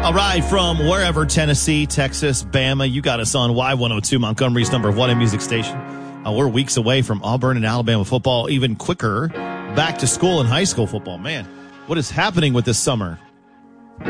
All right, from wherever, Tennessee, Texas, Bama, you got us on Y102, Montgomery's number one in music station. We're weeks away from Auburn and Alabama football, even quicker back to school and high school football. Man, what is happening with this summer?